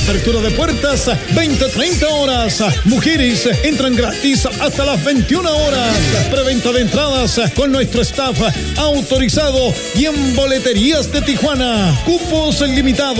Apertura de puertas 20-30 horas. Mujeres entran gratis hasta las 21 horas. Preventa de entradas con nuestro staff autorizado y en Boleterías de Tijuana. Cupos limitados.